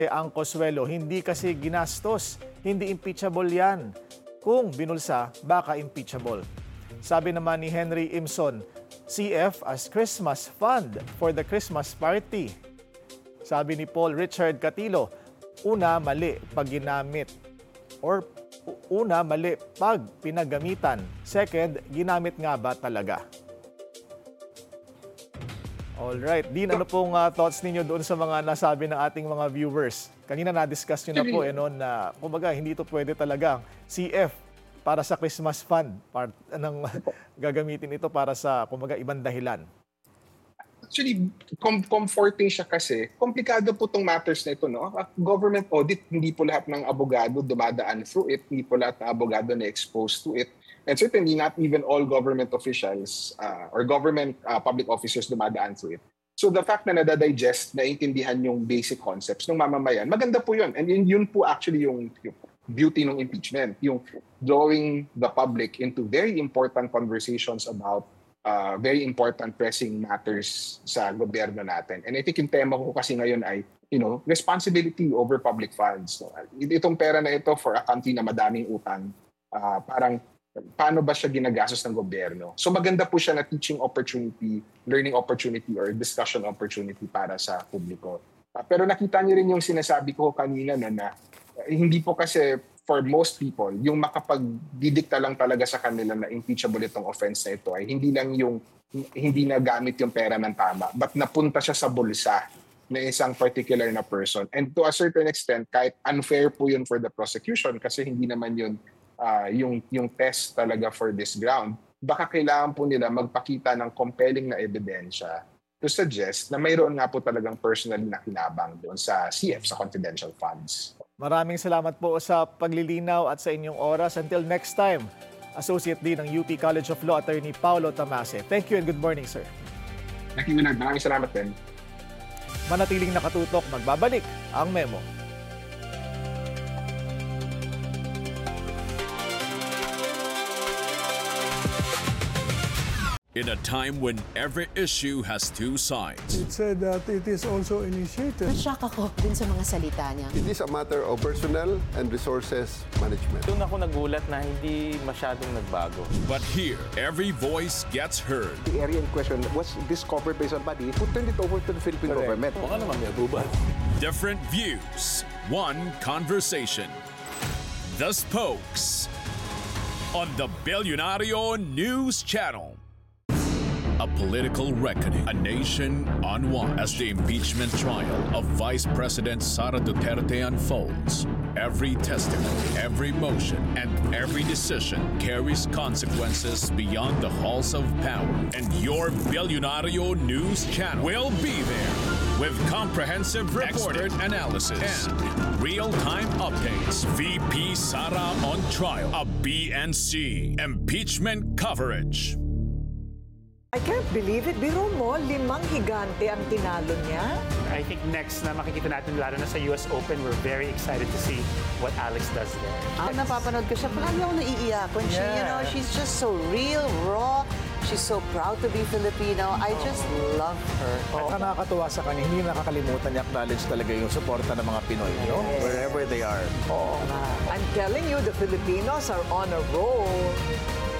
ang Consuelo, hindi kasi ginastos, hindi impeachable yan. Kung binulsa, baka impeachable. Sabi naman ni Henry Imson, CF as Christmas fund for the Christmas party. Sabi ni Paul Richard Catilo, una, mali pag ginamit. Or una, mali pag pinagamitan. Second, ginamit nga ba talaga? Alright. Dean, ano pong thoughts ninyo doon sa mga nasabi ng ating mga viewers? Kanina na-discuss nyo na po na kumbaga hindi ito pwede talaga CF para sa Christmas fund. Gagamitin ito para sa kumbaga ibang dahilan. Actually, comforting siya kasi komplikado po itong matters na ito. No? Government audit, hindi po lahat ng abogado dumadaan through it. Hindi po lahat ng abogado na-expose to it. And certainly not even all government officials or government public officers dumadaan through it. So the fact na nadadigest, naiintindihan yung basic concepts ng mamamayan, maganda po yun. And yun po actually yung beauty ng impeachment, yung drawing the public into very important conversations about very important pressing matters sa gobyerno natin. And I think yung tema ko kasi ngayon ay, responsibility over public funds. So, itong pera na ito for a country na madaming utang, parang paano ba siya ginagastos ng gobyerno? So maganda po siya na teaching opportunity, learning opportunity, or discussion opportunity para sa publiko. Pero nakita niyo rin yung sinasabi ko kanina na hindi po kasi for most people, yung makapagdidikta lang talaga sa kanila na impeachable itong offense na ito ay hindi lang yung hindi na gamit yung pera ng tama, but napunta siya sa bulsa na isang particular na person. And to a certain extent, kahit unfair po yun for the prosecution kasi hindi naman yun yung test talaga for this ground, baka kailangan po nila magpakita ng compelling na ebidensya to suggest na mayroon nga po talagang personal na kinabang doon sa CF, sa confidential funds. Maraming salamat po sa paglilinaw at sa inyong oras. Until next time, Associate Dean ng UP College of Law, Attorney Paulo Tamase. Thank you and good morning, sir. Thank you, Minard. Maraming salamat din. Manatiling nakatutok, magbabalik ang Memo. In a time when every issue has two sides. It said that it is also initiated. Na-shock ako dun sa mga salita niya. It is a matter of personnel and resources management. Doon ako nagulat na hindi masyadong nagbago. But here, every voice gets heard. The area in question was discovered by somebody who turned it over to the Philippine government. Baka naman may abubad. Different views, one conversation. The Spokes on the Billionario News Channel. A political reckoning, a nation on one as the impeachment trial of Vice President Sara Duterte unfolds. Every testimony, every motion, and every decision carries consequences beyond the halls of power. And your Billionario News Channel will be there with comprehensive expert analysis and real-time updates. VP Sara on trial, a BNC impeachment coverage. I can't believe it. Biro mo, 5 higante ang tinalo niya. I think next na makikita natin, lalo na sa US Open, we're very excited to see what Alex does there. Napapanood ko siya, palagi ako naiiyakon. She's just so real, raw. She's so proud to be Filipino. I just love her. At nakakatuwa sa kanya, hindi nakakalimutan niya acknowledge talaga yung suporta ng mga Pinoy, wherever they are. I'm telling you, the Filipinos are on a roll.